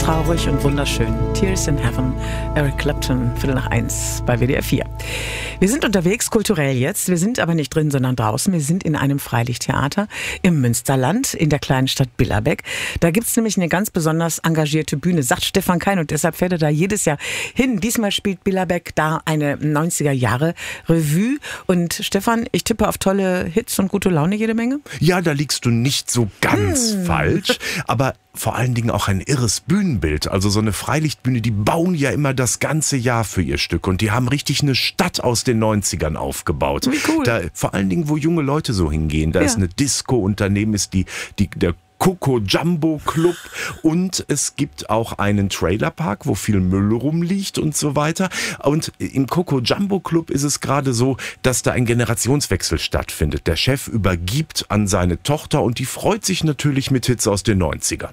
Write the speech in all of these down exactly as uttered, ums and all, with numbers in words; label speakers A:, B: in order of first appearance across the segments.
A: traurig und wunderschön. Tears in Heaven, Eric Clapton, Viertel nach eins bei W D R vier. Wir sind unterwegs, kulturell jetzt. Wir sind aber nicht drin, sondern draußen. Wir sind in einem Freilichttheater im Münsterland, in der kleinen Stadt Billerbeck. Da gibt's nämlich eine ganz besonders engagierte Bühne, sagt Stefan Kein, und deshalb fährt er da jedes Jahr hin. Diesmal spielt Billerbeck da eine neunziger Jahre Revue. Und Stefan, ich tippe auf tolle Hits und gute Laune jede Menge?
B: Ja, da liegst du nicht so ganz
A: hm.
B: falsch, aber vor allen Dingen auch ein irres Bühnenbild. Also so eine Freilichtbühne, die bauen ja immer das ganze Jahr für ihr Stück und die haben richtig eine Stadt aus den neunzigern aufgebaut.
A: Wie cool.
B: Da, vor allen Dingen, wo junge Leute so hingehen. Da
A: ja.
B: ist eine Disco und daneben ist die, die, der Coco Jumbo Club und es gibt auch einen Trailerpark, wo viel Müll rumliegt und so weiter. Und im Coco Jumbo Club ist es gerade so, dass da ein Generationswechsel stattfindet. Der Chef übergibt an seine Tochter und die freut sich natürlich mit Hits aus den neunzigern.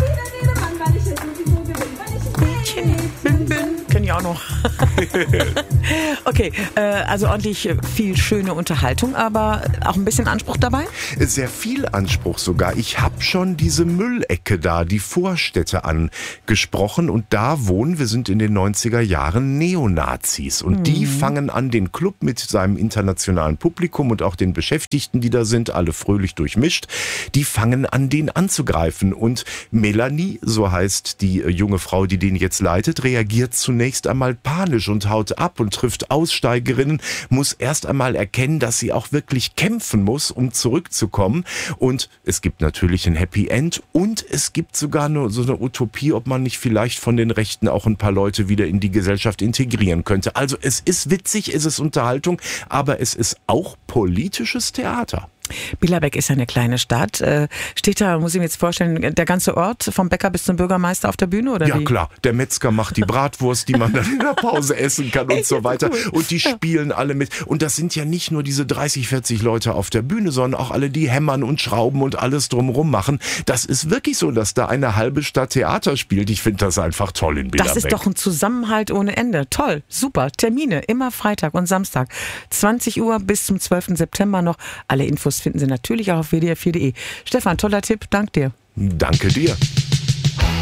A: Kenn ich auch noch. Okay, äh, also ordentlich viel schöne Unterhaltung, aber auch ein bisschen Anspruch dabei?
B: Sehr viel Anspruch sogar. Ich habe schon diese Müllecke da, die Vorstädte angesprochen und da wohnen, wir sind in den neunziger Jahren, Neonazis und mhm. die fangen an, den Club mit seinem internationalen Publikum und auch den Beschäftigten, die da sind, alle fröhlich durchmischt, die fangen an, den anzugreifen und Melanie, so heißt die junge Frau, die den jetzt leitet, reagiert zunächst einmal panisch und haut ab und trifft Aussteigerinnen, muss erst einmal erkennen, dass sie auch wirklich kämpfen muss, um zurückzukommen. Und es gibt natürlich ein Happy End und es gibt sogar nur so eine Utopie, ob man nicht vielleicht von den Rechten auch ein paar Leute wieder in die Gesellschaft integrieren könnte. Also es ist witzig, es ist Unterhaltung, aber es ist auch politisches Theater.
A: Billerbeck ist eine kleine Stadt. Steht da, muss ich mir jetzt vorstellen, der ganze Ort vom Bäcker bis zum Bürgermeister auf der Bühne? Oder
B: ja
A: wie?
B: Klar, der Metzger macht die Bratwurst, die man dann in der Pause essen kann und so weiter. Und die spielen alle mit. Und das sind ja nicht nur diese dreißig, vierzig Leute auf der Bühne, sondern auch alle, die hämmern und schrauben und alles drumherum machen. Das ist wirklich so, dass da eine halbe Stadt Theater spielt. Ich finde das einfach toll in Billerbeck.
A: Das ist doch ein Zusammenhalt ohne Ende. Toll, super. Termine, immer Freitag und Samstag. zwanzig Uhr bis zum zwölften September noch. Alle Infos finden Sie natürlich auch auf W D R vier punkt de. Stefan, toller Tipp, dank dir.
B: Danke dir.